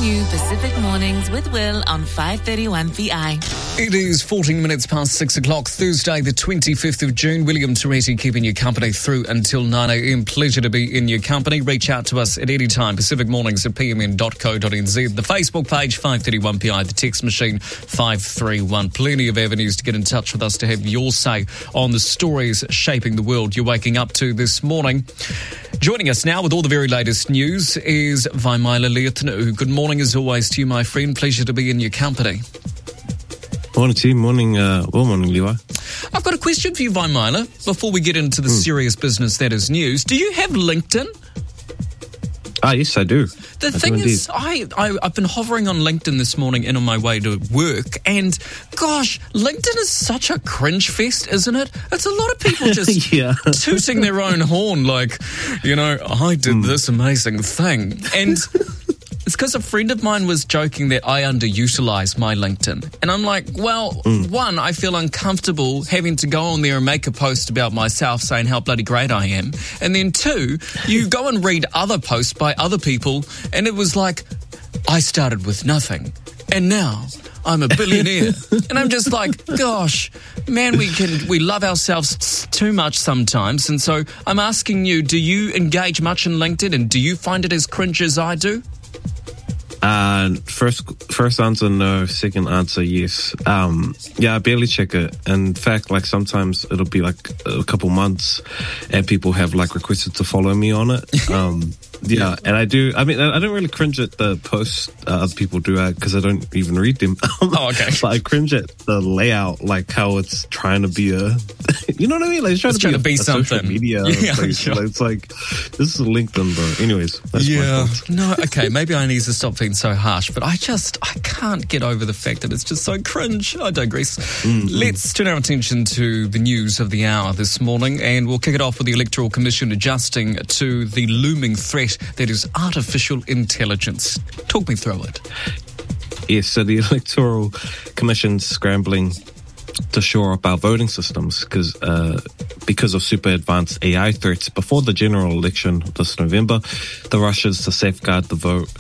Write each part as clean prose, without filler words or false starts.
new Pacific Mornings with Will on 531 PI. It is 14 minutes past 6 o'clock, Thursday, the 25th of June. William Toretti keeping you company through until 9 a.m. Pleasure to be in your company. Reach out to us at any time, Pacific Mornings at pmn.co.nz. The Facebook page, 531 PI. The text machine, 531. Plenty of avenues to get in touch with us to have your say on the stories shaping the world you're waking up to this morning. Joining us now with all the very latest news is Vaimaila Leotanu. Good morning as always to you, my friend. Pleasure to be in your company. Morning to you. Morning, morning, Levi. I've got a question for you, Vaimaila, before we get into the serious business that is news. Do you have LinkedIn? Yes, I do. The thing is, I've been hovering on LinkedIn this morning and on my way to work, and gosh, LinkedIn is such a cringe fest, isn't it? It's a lot of people just tooting their own horn like, I did this amazing thing. And it's because a friend of mine was joking that I underutilize my LinkedIn. And I'm like, well, one, I feel uncomfortable having to go on there and make a post about myself saying how bloody great I am. And then two, you go and read other posts by other people, and it was like, I started with nothing, and now I'm a billionaire. And I'm just like, gosh, man, we love ourselves too much sometimes. And so I'm asking you, do you engage much in LinkedIn, and do you find it as cringe as I do? First answer, no. Second answer, yes. I barely check it. In fact, like sometimes it'll be like a couple months and people have like requested to follow me on it. And I do. I mean, I don't really cringe at the posts other people do because I don't even read them. Okay. But I cringe at the layout, like how it's trying to be you know what I mean? Like it's trying to be something. Social media place. Sure. Like, it's like, this is LinkedIn, bro. Anyways, that's my fault. No, okay, maybe I need to stop being so harsh, but I can't get over the fact that it's just so cringe. I digress. Let's turn our attention to the news of the hour this morning, and we'll kick it off with the Electoral Commission adjusting to the looming threat that is artificial intelligence. Talk me through it. Yes, so the Electoral Commission's scrambling to shore up our voting systems because of super advanced AI threats. Before the general election this November, the rush to safeguard the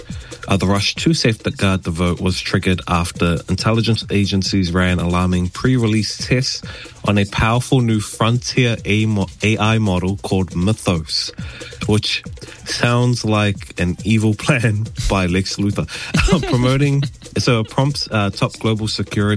vote was triggered after intelligence agencies ran alarming pre-release tests on a powerful new frontier AI model called Mythos, which sounds like an evil plan by Lex Luthor. It prompts top global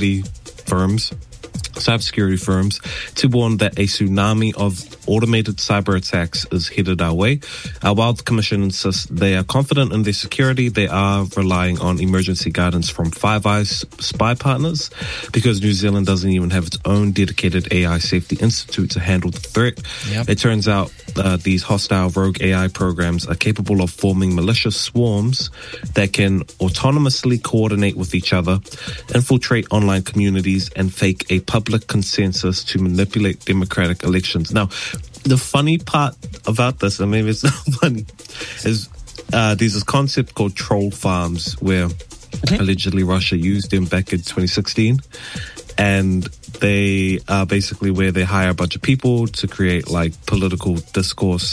cybersecurity firms to warn that a tsunami of automated cyber attacks is headed our way. While the Commission insists they are confident in their security, they are relying on emergency guidance from Five Eyes spy partners because New Zealand doesn't even have its own dedicated AI safety institute to handle the threat. Yep. It turns out these hostile rogue AI programs are capable of forming malicious swarms that can autonomously coordinate with each other, infiltrate online communities, and fake a public consensus to manipulate democratic elections. Now, the funny part about this, and maybe it's not funny, is there's this concept called troll farms where allegedly Russia used them back in 2016. And they are basically where they hire a bunch of people to create like political discourse,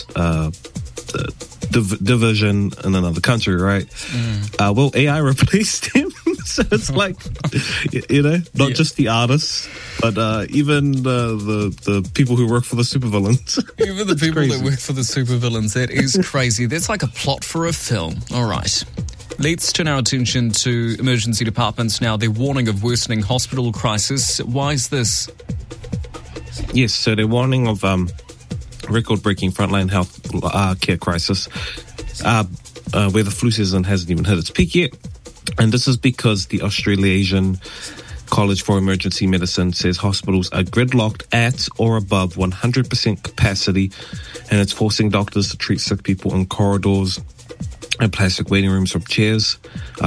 division in another country, right? Well, AI replaced them. So it's like, not just the artists, but even the people who work for the supervillains. Even the people that work for the supervillains. That is crazy. That's like a plot for a film. All right. Let's turn our attention to emergency departments now. They're warning of worsening hospital crisis. Why is this? Yes, so they're warning of record-breaking frontline health care crisis where the flu season hasn't even hit its peak yet. And this is because the Australasian College for Emergency Medicine says hospitals are gridlocked at or above 100% capacity, and it's forcing doctors to treat sick people in corridors and plastic waiting rooms from chairs.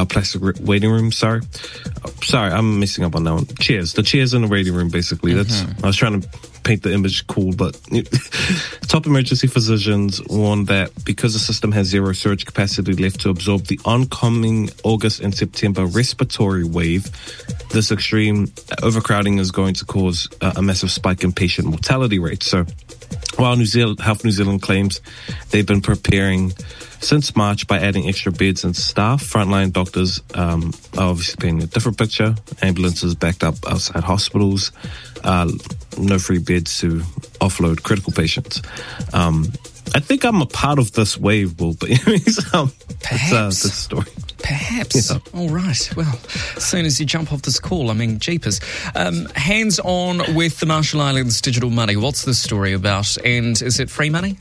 Sorry, I'm messing up on that one. Chairs. The chairs in the waiting room, basically. I was trying to paint the image cool, but top emergency physicians warn that because the system has zero surge capacity left to absorb the oncoming August and September respiratory wave, this extreme overcrowding is going to cause a massive spike in patient mortality rates. So While Health New Zealand claims they've been preparing since March by adding extra beds and staff, frontline doctors are obviously painting a different picture. Ambulances backed up outside hospitals, no free beds to offload critical patients. I think I'm a part of this wave, Will, but perhaps this story. Perhaps. Yeah. All right. Well, as soon as you jump off this call, I mean, jeepers. Hands on with the Marshall Islands digital money. What's this story about? And is it free money?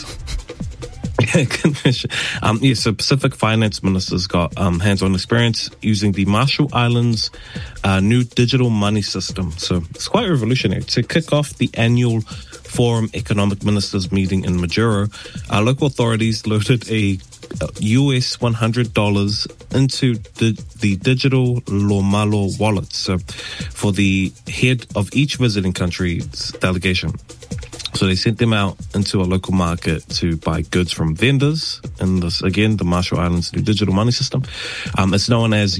So Pacific Finance Minister's got hands-on experience using the Marshall Islands new digital money system. So it's quite revolutionary. To kick off the annual Forum Economic Ministers meeting in Majuro, local authorities loaded a US $100 into the digital Lomalo wallet. So for the head of each visiting country's delegation. So they sent them out into a local market to buy goods from vendors in this, again, the Marshall Islands new digital money system. It's known as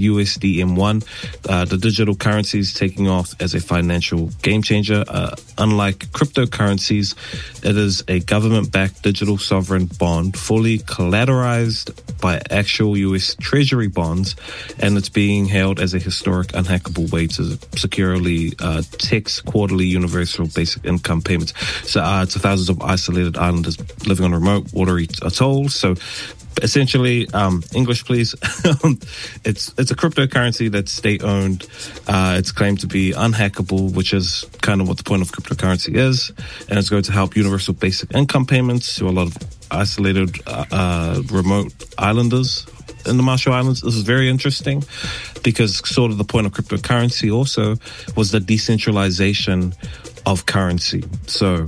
USDM1. The digital currency is taking off as a financial game changer. Unlike cryptocurrencies, it is a government-backed digital sovereign bond, fully collateralized by actual US Treasury bonds, and it's being held as a historic, unhackable way to securely text quarterly universal basic income payments. So to thousands of isolated islanders living on remote watery atolls. So essentially, English please, it's a cryptocurrency that's state-owned. It's claimed to be unhackable, which is kind of what the point of cryptocurrency is. And it's going to help universal basic income payments to a lot of isolated remote islanders in the Marshall Islands. This is very interesting because sort of the point of cryptocurrency also was the decentralization of currency. So,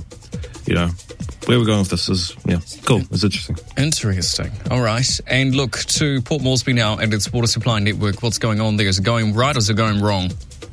where we're going with this is, cool. It's interesting. Interesting. All right. And look, to Port Moresby now and its water supply network. What's going on there? Is it going right or is it going wrong?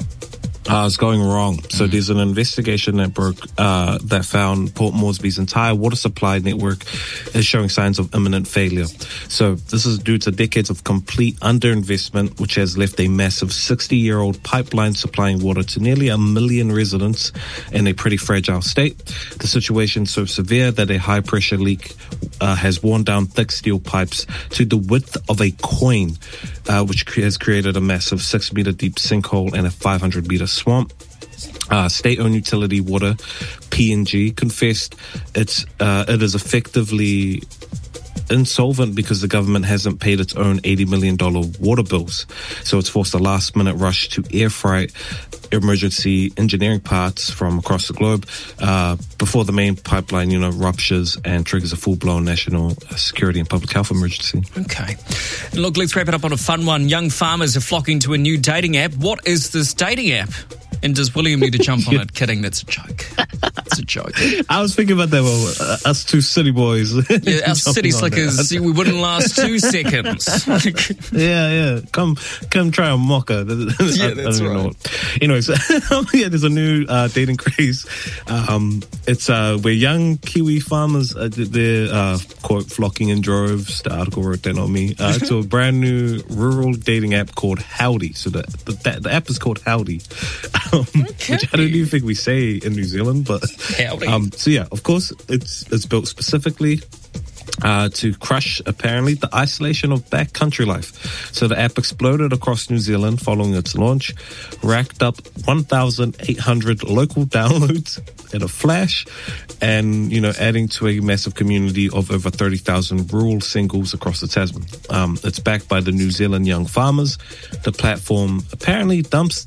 It's going wrong. So there's an investigation that broke that found Port Moresby's entire water supply network is showing signs of imminent failure. So this is due to decades of complete underinvestment, which has left a massive 60-year-old pipeline supplying water to nearly 1 million residents in a pretty fragile state. The situation is so severe that a high-pressure leak has worn down thick steel pipes to the width of a coin, which has created a massive 6-meter deep sinkhole and a 500-meter swamp. State-owned utility water, PNG, confessed it is effectively insolvent because the government hasn't paid its own $80 million water bills. So it's forced a last-minute rush to air freight emergency engineering parts from across the globe before the main pipeline, ruptures and triggers a full-blown national security and public health emergency. Okay. Look, let's wrap it up on a fun one. Young farmers are flocking to a new dating app. What is this dating app? And does William need to jump on it? Kidding, that's a joke. It's a joke. I was thinking about that. Well, us two city boys. Yeah, us city slickers, we wouldn't last 2 seconds. Yeah. Come try a mocha. Yeah, that's right. Anyways, there's a new dating craze. It's where young Kiwi farmers, they're, quote, flocking in droves. The article wrote that on me. To a brand new rural dating app called Howdy. So the app is called Howdy. Okay. Which I don't even think we say in New Zealand, but Howdy. So yeah, of course, it's built specifically to crush, apparently, the isolation of backcountry life. So the app exploded across New Zealand following its launch, racked up 1,800 local downloads in a flash, and, adding to a massive community of over 30,000 rural singles across the Tasman. It's backed by the New Zealand Young Farmers. The platform apparently dumps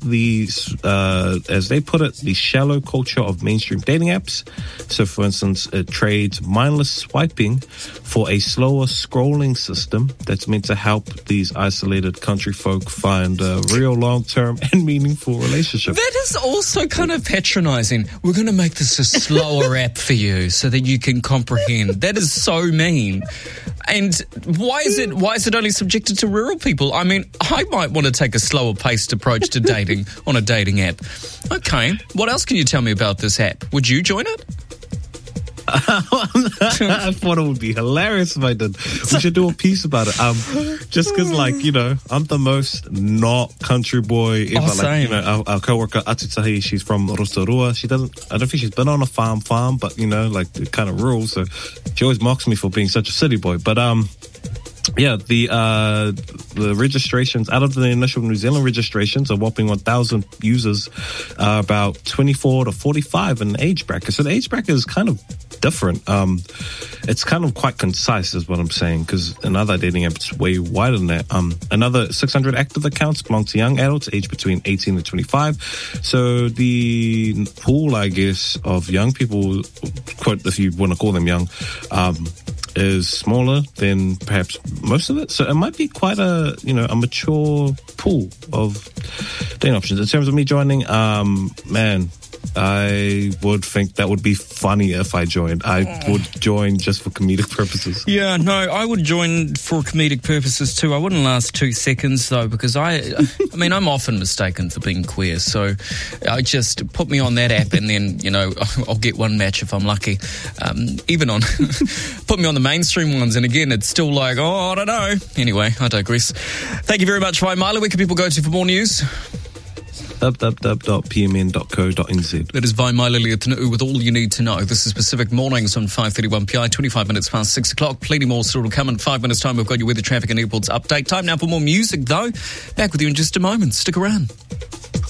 as they put it, the shallow culture of mainstream dating apps. So, for instance, it trades mindless swiping for a slower scrolling system that's meant to help these isolated country folk find a real long-term and meaningful relationship. That is also kind of patronizing. We're going to make this a slower app for you so that you can comprehend. That is so mean. And why is it only subjected to rural people? I mean, I might want to take a slower paced approach to dating on a dating app. Okay, what else can you tell me about this app? Would you join it? I thought it would be hilarious if I did. We should do a piece about it. Just because, like, you know, I'm the most not country boy ever. Same. Like, you know, our co-worker Atutahi, she's from Rotorua. I don't think she's been on a farm, but, you know, like, kind of rural. So she always mocks me for being such a city boy. But yeah, the registrations, out of the initial New Zealand registrations, a whopping 1,000 users, about 24 to 45 in the age bracket. So the age bracket is kind of different. It's kind of quite concise is what I'm saying, because in other dating apps, it's way wider than that. Another 600 active accounts belong to young adults aged between 18 and 25. So the pool, I guess, of young people, quote, if you want to call them young, is smaller than perhaps most of it. So it might be quite a mature pool of dating options. In terms of me joining, man, I would think that would be funny if I joined. I would join just for comedic purposes. Yeah, no, I would join for comedic purposes too. I wouldn't last 2 seconds though, because I mean, I'm often mistaken for being queer. So I just put me on that app and then, you know, I'll get one match if I'm lucky. Even on, put me on the mainstream ones. And again, it's still like, oh, I don't know. Anyway, I digress. Thank you very much, Vaimala. Where can people go to for more news? www.pmn.co.nz. That is Vaimala Leotanuu with all you need to know. This is Pacific Mornings on 5:31 PI, 25 minutes past 6 o'clock. Plenty more still to come in 5 minutes' time. We've got your weather, traffic and airports update. Time now for more music, though. Back with you in just a moment. Stick around.